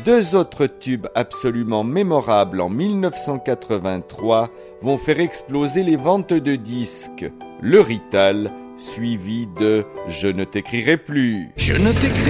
Deux autres tubes absolument mémorables en 1983 vont faire exploser les ventes de disques. Le Rital, suivi de « Je ne t'écrirai plus ». Je ne t'écrirai